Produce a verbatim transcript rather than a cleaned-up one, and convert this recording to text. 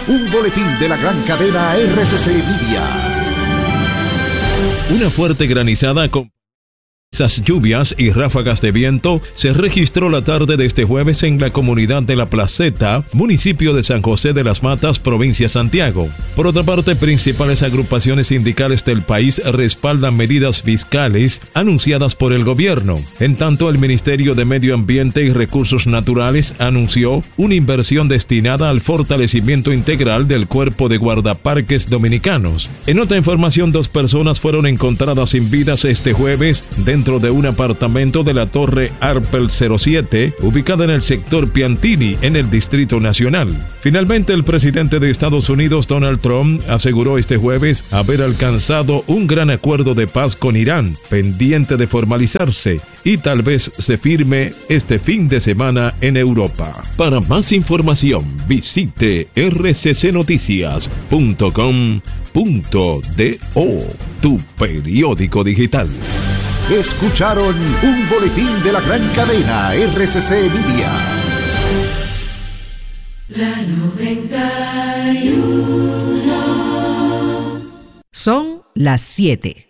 un boletín de la gran cadena R C C Media. Una fuerte granizada con esas lluvias y ráfagas de viento se registró la tarde de este jueves en la comunidad de La Placeta, municipio de San José de las Matas, provincia Santiago. Por otra parte, principales agrupaciones sindicales del país respaldan medidas fiscales anunciadas por el gobierno. En tanto, el Ministerio de Medio Ambiente y Recursos Naturales anunció una inversión destinada al fortalecimiento integral del cuerpo de guardaparques dominicanos. En otra información, dos personas fueron encontradas sin vidas este jueves dentro dentro de un apartamento de la Torre Arpel cero siete, ubicada en el sector Piantini, en el Distrito Nacional. Finalmente, el presidente de Estados Unidos, Donald Trump, aseguró este jueves haber alcanzado un gran acuerdo de paz con Irán, pendiente de formalizarse, y tal vez se firme este fin de semana en Europa. Para más información, visite r c c noticias punto com punto do, tu periódico digital. Escucharon un boletín de la gran cadena R C C Media. La noventa y uno. Son las siete.